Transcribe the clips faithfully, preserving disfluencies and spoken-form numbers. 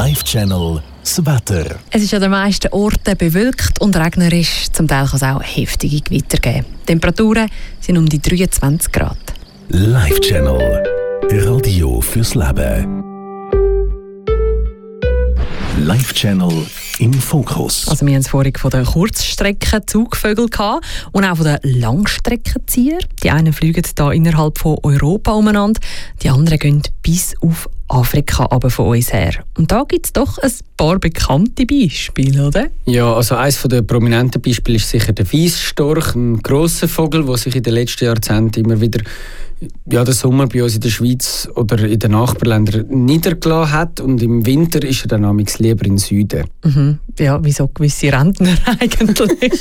Live Channel das Wetter. Es ist an den meisten Orten bewölkt und regnerisch. Zum Teil kann es auch heftige Gewitter geben. Die Temperaturen sind um die dreiundzwanzig Grad. Live Channel. Radio fürs Leben. Live Channel im Fokus. Also wir haben es vorhin von den Kurzstrecken-Zugvögeln und auch von den Langstreckenzieher. Die einen fliegen hier innerhalb von Europa umeinander, die anderen gehen bis auf Afrika aber von uns her. Und da gibt es doch ein paar bekannte Beispiele, oder? Ja, also eines der prominenten Beispiele ist sicher der Weissstorch, ein grosser Vogel, der sich in den letzten Jahrzehnten immer wieder ja, den Sommer bei uns in der Schweiz oder in den Nachbarländern niedergelassen hat. Und im Winter ist er dann amigs lieber im Süden. Mhm. Ja, wie so gewisse Rentner eigentlich.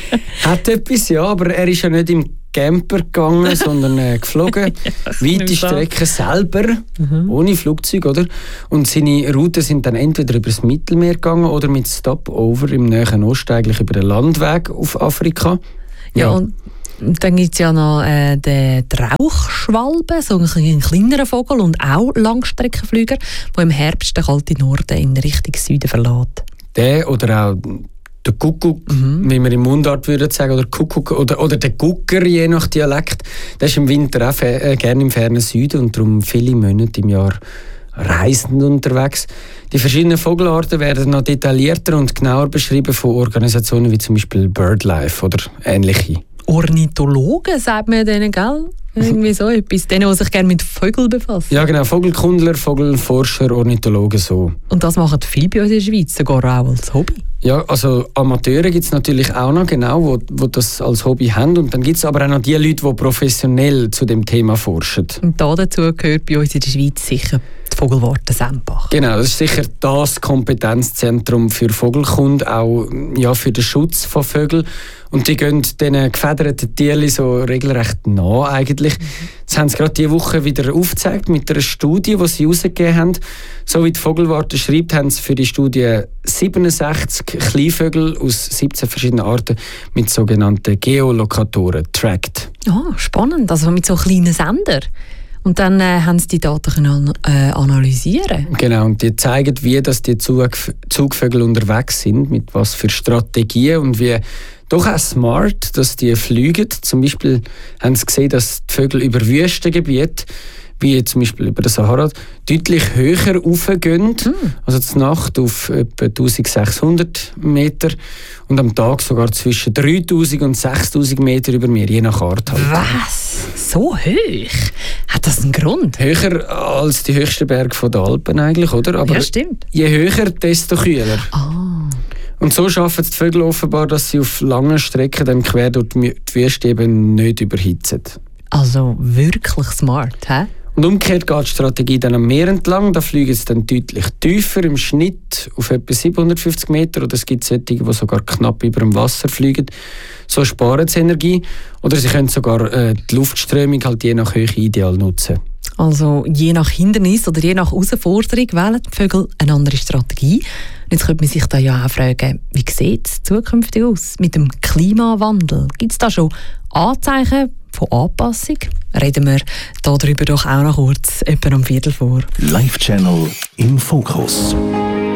Hat etwas, ja, aber er ist ja nicht im Camper gegangen, sondern äh, geflogen. Ja, weite Strecken selber, mhm. ohne Flugzeug, oder? Und seine Routen sind dann entweder über das Mittelmeer gegangen oder mit Stopover im Nahen Osten, eigentlich über den Landweg auf Afrika. Ja, ja und dann gibt es ja noch äh, den Rauchschwalben, so ein kleinerer Vogel und auch Langstreckenflüger, der im Herbst den kalten Norden in Richtung Süden verlässt. Der oder auch der Kuckuck, mhm. wie wir im Mundart würden sagen, oder Kuckuck oder, oder der Gucker, je nach Dialekt, der ist im Winter auch äh, gerne im fernen Süden und darum viele Monate im Jahr reisend unterwegs. Die verschiedenen Vogelarten werden noch detaillierter und genauer beschrieben von Organisationen wie zum Beispiel BirdLife oder ähnliche. Ornithologen, sagt man denen, gell? Irgendwie so etwas. Denen, die sich gerne mit Vögeln befassen. Ja, genau. Vogelkundler, Vogelforscher, Ornithologen so. Und das machen viele bei uns in der Schweiz, sogar auch als Hobby. Ja, also Amateure gibt es natürlich auch noch, genau, wo, wo das als Hobby haben. Und dann gibt es aber auch noch die Leute, die professionell zu dem Thema forschen. Und da dazu gehört bei uns in der Schweiz sicher die Vogelwarte Sempach. Genau, das ist sicher das Kompetenzzentrum für Vogelkunde, auch ja, für den Schutz von Vögeln. Und die gehen diesen gefederten Tieren so regelrecht nah eigentlich. Mhm. Das haben sie gerade diese Woche wieder aufgezeigt mit einer Studie, die sie herausgegeben haben. So wie die Vogelwarte schreibt, haben sie für die Studie siebenundsechzig Kleinvögel aus siebzehn verschiedenen Arten mit sogenannten Geolokatoren getrackt. Ah, spannend, also mit so kleinen Sendern. Und dann äh, haben sie die Daten können, äh, analysieren. Genau, und die zeigen, wie das die Zug- Zugvögel unterwegs sind, mit was für Strategien und wie doch auch smart, dass die fliegen. Zum Beispiel haben sie gesehen, dass die Vögel über Wüstengebiete, wie zum Beispiel über den Sahara, deutlich höher raufgehen. Mm. Also zur Nacht auf etwa eintausendsechshundert Meter und am Tag sogar zwischen dreitausend und sechstausend Meter über Meer, je nach Art. Halt. Was? So hoch? Hat das einen Grund? Höher als die höchsten Berge der Alpen eigentlich, oder? Aber ja, stimmt. Je höher, desto kühler. Ah. Und so schaffen die Vögel offenbar, dass sie auf langen Strecken dann quer durch die Wüste eben nicht überhitzen. Also wirklich smart, hä? Und umgekehrt geht die Strategie dann am Meer entlang. Da fliegen sie dann deutlich tiefer, im Schnitt auf etwa siebenhundertfünfzig Meter. Oder es gibt solche, die sogar knapp über dem Wasser fliegen. So sparen sie Energie. Oder sie können sogar äh, die Luftströmung halt je nach Höhe ideal nutzen. Also je nach Hindernis oder je nach Herausforderung wählen die Vögel eine andere Strategie. Jetzt könnte man sich da ja auch fragen, wie sieht es zukünftig aus mit dem Klimawandel? Gibt es da schon Anzeichen von Anpassung? Reden wir darüber doch auch noch kurz, etwa am Viertel vor. Live Channel im Fokus.